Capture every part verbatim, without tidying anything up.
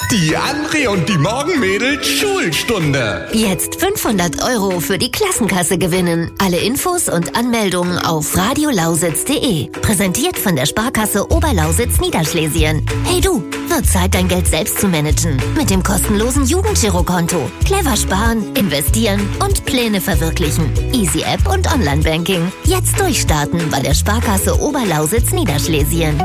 Die André und die Morgenmädels Schulstunde. Jetzt fünfhundert Euro für die Klassenkasse gewinnen. Alle Infos und Anmeldungen auf radiolausitz punkt de. Präsentiert von der Sparkasse Oberlausitz Niederschlesien. Hey du, wird Zeit, dein Geld selbst zu managen. Mit dem kostenlosen Jugendgirokonto. Clever sparen, investieren und Pläne verwirklichen. Easy App und Online-Banking. Jetzt durchstarten bei der Sparkasse Oberlausitz Niederschlesien.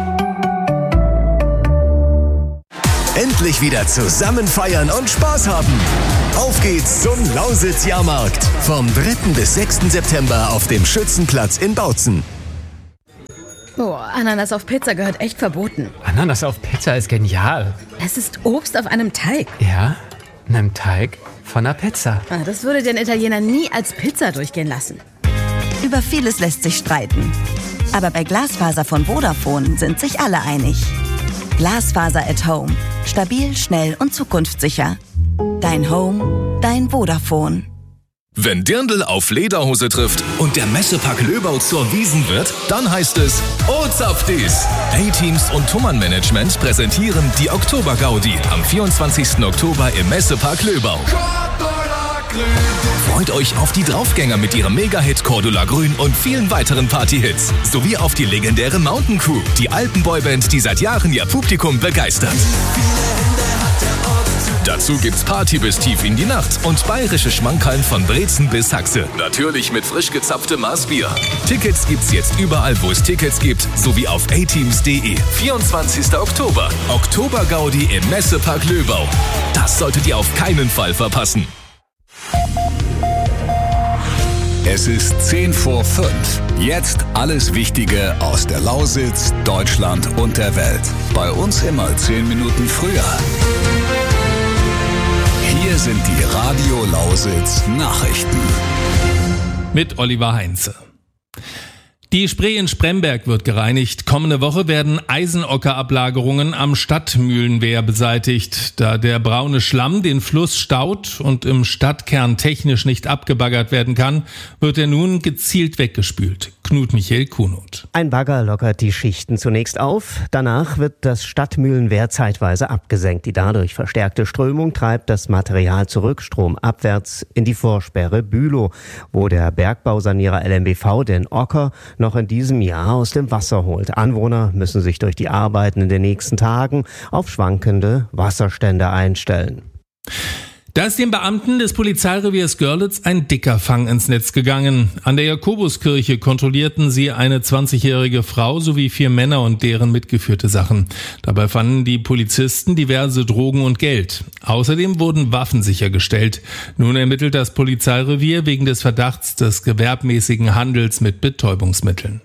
Endlich wieder zusammen feiern und Spaß haben. Auf geht's zum Lausitz-Jahrmarkt. Vom dritten bis sechsten September auf dem Schützenplatz in Bautzen. Oh, Ananas auf Pizza gehört echt verboten. Ananas auf Pizza ist genial. Es ist Obst auf einem Teig. Ja, einem Teig von einer Pizza. Ah, das würde den Italiener nie als Pizza durchgehen lassen. Über vieles lässt sich streiten. Aber bei Glasfaser von Vodafone sind sich alle einig. Glasfaser at Home. Stabil, schnell und zukunftssicher. Dein Home, dein Vodafone. Wenn Dirndl auf Lederhose trifft und der Messepark Löbau zur Wiesn wird, dann heißt es Ozapfdies. A-Teams und Thumann Management präsentieren die Oktober-Gaudi am vierundzwanzigsten Oktober im Messepark Löbau. Freut euch auf die Draufgänger mit ihrem Mega-Hit Cordula Grün und vielen weiteren Party-Hits. Sowie auf die legendäre Mountain Crew, die Alpenboyband, die seit Jahren ihr Publikum begeistert. Dazu gibt's Party bis tief in die Nacht und bayerische Schmankerln von Brezen bis Haxe. Natürlich mit frisch gezapftem Maßbier. Tickets gibt's jetzt überall, wo es Tickets gibt, sowie auf a teams punkt de. vierundzwanzigsten Oktober. Oktober-Gaudi im Messepark Löbau. Das solltet ihr auf keinen Fall verpassen. Es ist zehn vor fünf. Jetzt alles Wichtige aus der Lausitz, Deutschland und der Welt. Bei uns immer zehn Minuten früher. Hier sind die Radio Lausitz Nachrichten. Mit Oliver Heinze. Die Spree in Spremberg wird gereinigt. Kommende Woche werden Eisenockerablagerungen am Stadtmühlenwehr beseitigt. Da der braune Schlamm den Fluss staut und im Stadtkern technisch nicht abgebaggert werden kann, wird er nun gezielt weggespült. Knut Michael Kunot. Ein Bagger lockert die Schichten zunächst auf. Danach wird das Stadtmühlenwehr zeitweise abgesenkt. Die dadurch verstärkte Strömung treibt das Material zurück, stromabwärts in die Vorsperre Bülow, wo der Bergbausanierer L M B V den Ocker noch in diesem Jahr aus dem Wasser holt. Anwohner müssen sich durch die Arbeiten in den nächsten Tagen auf schwankende Wasserstände einstellen. Da ist den Beamten des Polizeireviers Görlitz ein dicker Fang ins Netz gegangen. An der Jakobuskirche kontrollierten sie eine zwanzigjährige Frau sowie vier Männer und deren mitgeführte Sachen. Dabei fanden die Polizisten diverse Drogen und Geld. Außerdem wurden Waffen sichergestellt. Nun ermittelt das Polizeirevier wegen des Verdachts des gewerbmäßigen Handels mit Betäubungsmitteln.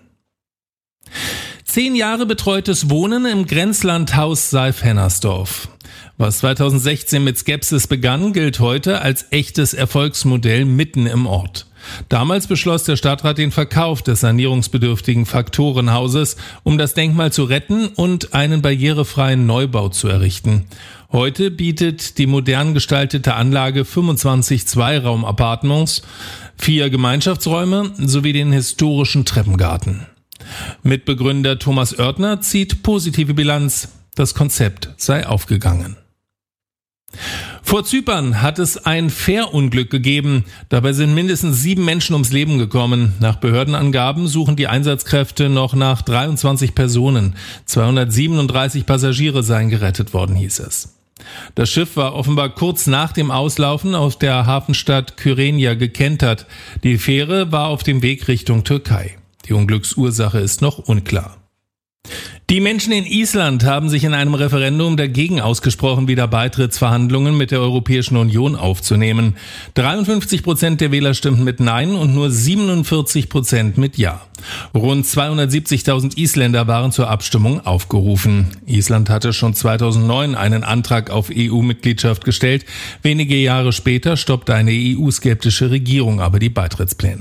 Zehn Jahre betreutes Wohnen im Grenzlandhaus Seif-Hennersdorf. Was zweitausendsechzehn mit Skepsis begann, gilt heute als echtes Erfolgsmodell mitten im Ort. Damals beschloss der Stadtrat den Verkauf des sanierungsbedürftigen Faktorenhauses, um das Denkmal zu retten und einen barrierefreien Neubau zu errichten. Heute bietet die modern gestaltete Anlage fünfundzwanzig Zweiraum-Appartements, vier Gemeinschaftsräume sowie den historischen Treppengarten. Mitbegründer Thomas Oertner zieht positive Bilanz. Das Konzept sei aufgegangen. Vor Zypern hat es ein Fährunglück gegeben. Dabei sind mindestens sieben Menschen ums Leben gekommen. Nach Behördenangaben suchen die Einsatzkräfte noch nach dreiundzwanzig Personen. zweihundertsiebenunddreißig Passagiere seien gerettet worden, hieß es. Das Schiff war offenbar kurz nach dem Auslaufen auf der Hafenstadt Kyrenia gekentert. Die Fähre war auf dem Weg Richtung Türkei. Die Unglücksursache ist noch unklar. Die Menschen in Island haben sich in einem Referendum dagegen ausgesprochen, wieder Beitrittsverhandlungen mit der Europäischen Union aufzunehmen. dreiundfünfzig Prozent der Wähler stimmten mit Nein und nur siebenundvierzig Prozent mit Ja. Rund zweihundertsiebzigtausend Isländer waren zur Abstimmung aufgerufen. Island hatte schon zweitausendneun einen Antrag auf E U-Mitgliedschaft gestellt. Wenige Jahre später stoppte eine E U-skeptische Regierung aber die Beitrittspläne.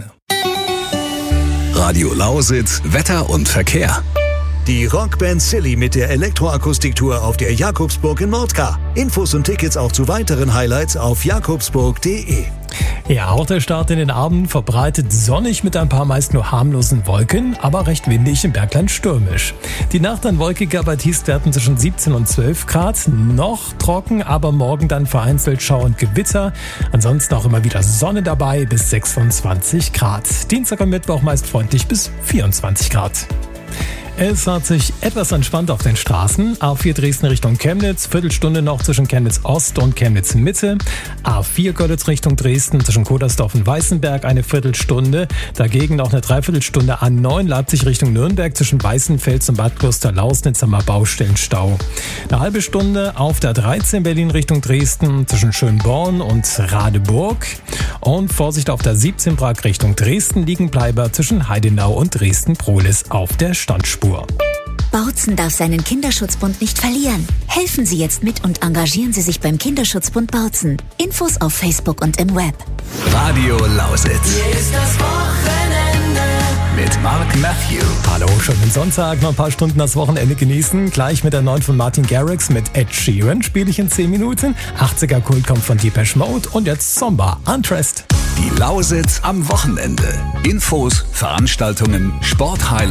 Radio Lausitz, Wetter und Verkehr. Die Rockband Silly mit der Elektroakustiktour auf der Jakobsburg in Mordka. Infos und Tickets auch zu weiteren Highlights auf jakobsburg punkt de. Ja, auch der Start in den Abend verbreitet sonnig mit ein paar meist nur harmlosen Wolken, aber recht windig, im Bergland stürmisch. Die Nacht dann wolkiger bei Tiefstwerten zwischen siebzehn und zwölf Grad. Noch trocken, aber morgen dann vereinzelt Schauer und Gewitter. Ansonsten auch immer wieder Sonne dabei bis sechsundzwanzig Grad. Dienstag und Mittwoch meist freundlich bis vierundzwanzig Grad. Es hat sich etwas entspannt auf den Straßen. A vier Dresden Richtung Chemnitz, Viertelstunde noch zwischen Chemnitz Ost und Chemnitz Mitte. A vier Görlitz Richtung Dresden zwischen Kodersdorf und Weißenberg eine Viertelstunde. Dagegen noch eine Dreiviertelstunde A neun Leipzig Richtung Nürnberg zwischen Weißenfels und Bad Kloster-Lausnitz am Baustellenstau. Eine halbe Stunde auf der dreizehn Berlin Richtung Dresden zwischen Schönborn und Radeburg. Und Vorsicht auf der siebzehn Prag Richtung Dresden, Liegenbleiber zwischen Heidenau und Dresden-Prohlis auf der Standspur. Bautzen darf seinen Kinderschutzbund nicht verlieren. Helfen Sie jetzt mit und engagieren Sie sich beim Kinderschutzbund Bautzen. Infos auf Facebook und im Web. Radio Lausitz. Hier ist das Wochenende. Mit Mark Matthew. Hallo, schönen Sonntag, noch ein paar Stunden das Wochenende genießen. Gleich mit der neuen von Martin Garrix mit Ed Sheeran spiele ich in zehn Minuten. achtziger Kult kommt von Depeche Mode und jetzt Zomba, Undressed. Die Lausitz am Wochenende. Infos, Veranstaltungen, Sporthighlights.